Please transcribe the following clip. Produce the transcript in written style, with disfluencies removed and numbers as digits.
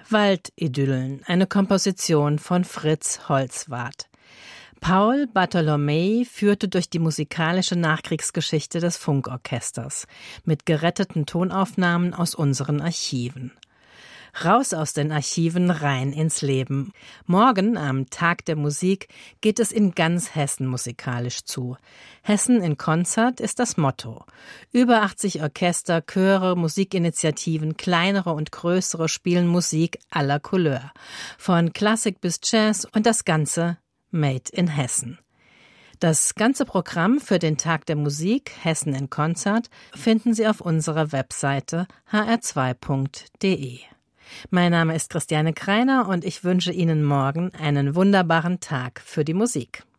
Waldidyllen, eine Komposition von Fritz Holzwarth. Paul Bartholomei führte durch die musikalische Nachkriegsgeschichte des Funkorchesters mit geretteten Tonaufnahmen aus unseren Archiven. Raus aus den Archiven, rein ins Leben. Morgen, am Tag der Musik, geht es in ganz Hessen musikalisch zu. Hessen in Konzert ist das Motto. Über 80 Orchester, Chöre, Musikinitiativen, kleinere und größere spielen Musik aller Couleur. Von Klassik bis Jazz und das Ganze made in Hessen. Das ganze Programm für den Tag der Musik Hessen in Konzert finden Sie auf unserer Webseite hr2.de. Mein Name ist Christiane Kreiner und ich wünsche Ihnen morgen einen wunderbaren Tag für die Musik.